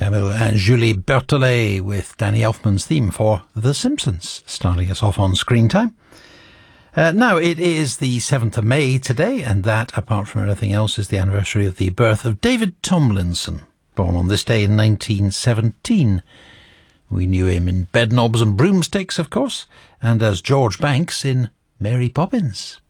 Camille and Julie Berthollet with Danny Elfman's theme for The Simpsons, starting us off on Screen Time. Now, it is the 7th of May today, and that, apart from anything else, is the anniversary of the birth of David Tomlinson, born on this day in 1917. We knew him in Bedknobs and Broomsticks, of course, and as George Banks in Mary Poppins.